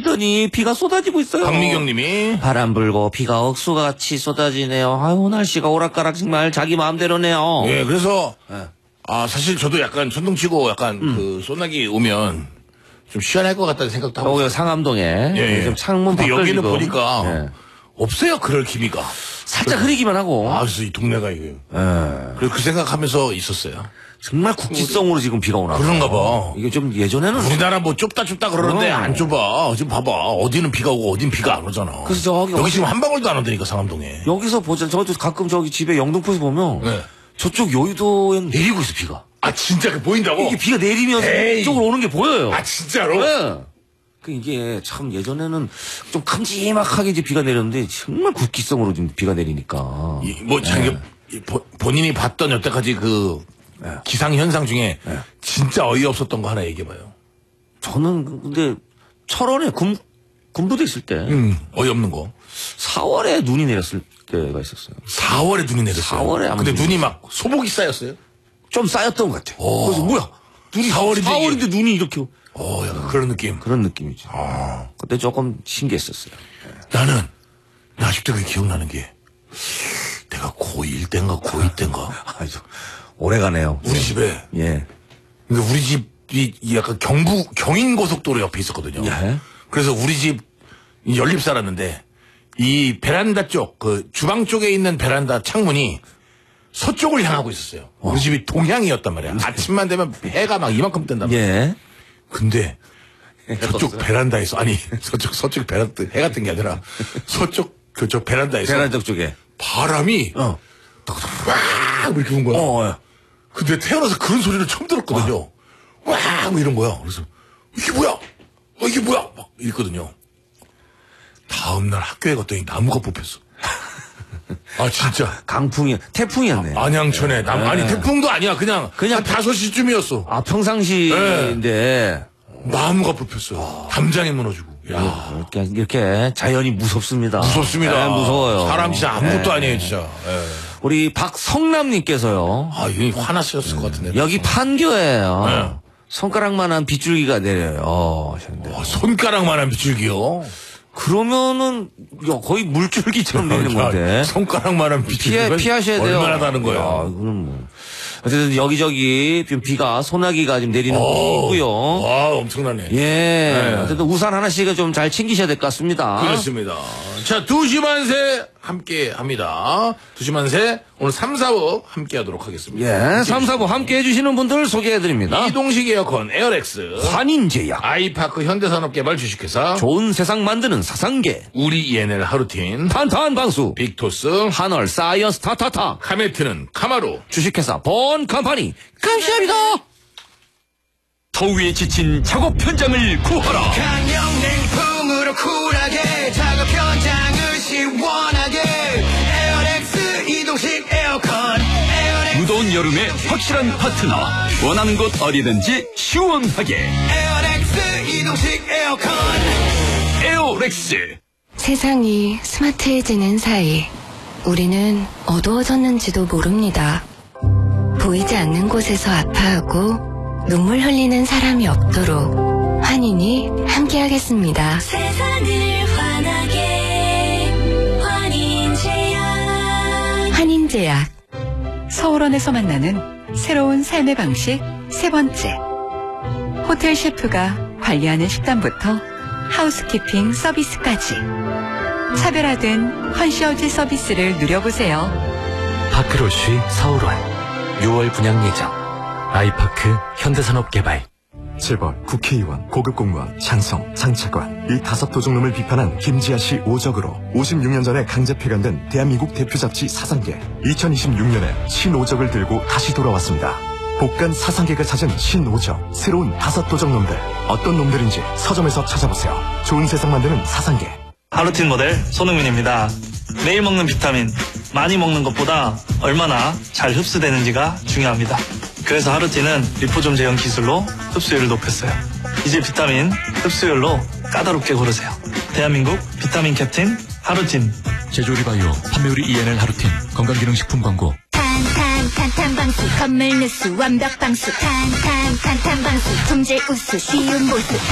내리더니 비가 쏟아지고 있어요. 박미경님이 바람 불고 비가 억수같이 쏟아지네요. 아유 날씨가 오락가락 정말 자기 마음대로네요. 예, 그래서 네. 사실 저도 약간 천둥치고 약간 그 소나기 오면 좀 시원할 것 같다는 생각도 하고. 여기 상암동에 좀 창문 근데 밖을 여기는 지금. 보니까 없어요 그럴 기미가. 살짝 흐리기만 하고. 그래서 이 동네가 이게. 그래서 그 생각하면서 있었어요. 정말 국지성으로 지금 비가 오나. 그런가 봐. 이게 좀 예전에는 우리나라 뭐 좁다 그러는데 안 좁아. 지금 봐봐. 어디는 비가 오고 어디는 비가 안 오잖아. 그래서 여기 지금 한 방울도 안 온다니까 상암동에. 여기서 보자. 저도 가끔 저기 집에 영등포에서 보면 저쪽 여의도엔 내리고 있어 비가. 아 진짜 그 보인다고? 이게 비가 내리면서 이쪽으로 오는 게 보여요. 아 진짜로? 네. 그 이게 참 예전에는 좀 큼지막하게 이제 비가 내렸는데 정말 국기성으로 지금 비가 내리니까. 뭐 자기 본인이 봤던 여태까지 그 기상 현상 중에 진짜 어이없었던 거 하나 얘기해봐요. 저는 근데 철원에 군부대 있을 때 어이없는 거. 4월에 눈이 내렸을 때가 있었어요. 4월에 눈이 내렸어요. 4월에 아마 근데 눈이 막 소복이 쌓였어요? 좀 쌓였던 것 같아. 그래서 뭐야? 눈이 4월인데 눈이 이렇게. 약간 그런 느낌. 그런 느낌이죠. 그때 조금 신기했었어요. 나는 아직도 그게 기억나는 게 내가 고1 때인가 고2 때인가. 아주 오래가네요. 우리 집에. 예. 그러니까 우리 집이 약간 경인고속도로 옆에 있었거든요. 예. 그래서 우리 집 연립 살았는데 이 베란다 쪽, 그 주방 쪽에 있는 베란다 창문이 서쪽을 향하고 있었어요. 우리 집이 동향이었단 말이야. 아침만 되면 해가 막 이만큼 뜬단 말이야. 예. 근데 저쪽 베란다에서 서쪽 베란다 해가 뜬 게 아니라 서쪽 그쪽 베란다에서 베란다 쪽에 바람이 막 이렇게 온 거야. 근데 태어나서 그런 소리를 처음 들었거든요. 와, 뭐 이런 거야. 그래서 이게 뭐야? 이게 뭐야? 막 이랬거든요. 다음날 학교에 갔더니 나무가 뽑혔어. 아 진짜 태풍이었네. 안양천에 아니 태풍도 아니야. 그냥 한 5시쯤이었어. 아 평상시인데 나무가 뽑혔어. 담장에 무너지고. 야, 이렇게 자연이 무섭습니다. 무섭습니다. 무서워요. 사람 진짜 아무것도 아니에요, 진짜. 우리 박성남님께서요. 이 화나셨을 것 같은데. 여기 판교예요. 손가락만한 빗줄기가 내려요. 손가락만한 빗줄기요? 그러면은 거의 물줄기처럼 내리는 건데. 손가락만한 빗줄기가 피하셔야 돼요. 얼마나 다른 거야. 그럼 뭐. 어쨌든 여기저기 지금 비가 소나기가 지금 내리는 곳이고요. 와 엄청나네. 예. 어쨌든 우산 하나씩은 좀 잘 챙기셔야 될 것 같습니다. 그렇습니다. 자 2시 만세 함께 합니다. 2시 만세 오늘 3, 4부 함께 하도록 하겠습니다. 예. 3, 4부 함께 해주시는 분들 소개해드립니다. 이동식 에어컨 에어렉스, 환인제약, 아이파크 현대산업개발 주식회사, 좋은 세상 만드는 사상계, 우리 ENL 하루틴, 탄탄방수, 빅토스, 한월 사이언스 타타타, 카메트는 카마로, 주식회사 본컴퍼니 감사합니다. 더위에 지친 작업 현장을 구하라. 강력 냉풍으로 쿨하게 작업 현장을 시원하게 에어렉스 이동식 에어컨 무더운 여름에 확실한 파트너. 원하는 곳 어디든지 시원하게 에어렉스 이동식 에어컨 에어렉스. 세상이 스마트해지는 사이 우리는 어두워졌는지도 모릅니다. 보이지 않는 곳에서 아파하고 눈물 흘리는 사람이 없도록 환인이 함께하겠습니다. 세상을 환하게 환인제약. 환인제약. 서울원에서 만나는 새로운 삶의 방식 세 번째. 호텔 셰프가 관리하는 식단부터 하우스키핑 서비스까지 차별화된 컨시어지 서비스를 누려보세요. 파크로쉬 서울원 6월 분양 예정. 아이파크 현대산업개발. 재벌, 국회의원, 고급 공무원, 장성, 장차관 이 5도둑놈을 비판한 김지아 씨 오적으로 56년 전에 강제 폐간된 대한민국 대표 잡지 사상계 2026년에 신오적을 들고 다시 돌아왔습니다. 복간 사상계가 찾은 신오적 새로운 5도둑놈들 어떤 놈들인지 서점에서 찾아보세요. 좋은 세상 만드는 사상계. 하루틴 모델 손흥민입니다. 매일 먹는 비타민 많이 먹는 것보다 얼마나 잘 흡수되는지가 중요합니다. 그래서 하루틴은 리포좀 제형 기술로 흡수율을 높였어요. 이제 비타민 흡수율로 까다롭게 고르세요. 대한민국 비타민 캡틴 하루틴. 제조리바이오 판매우리 ENL 하루틴 건강기능식품 광고. 탄탄방수 건물 누수 완벽방수 탄탄방수 통제 우수 쉬운 보수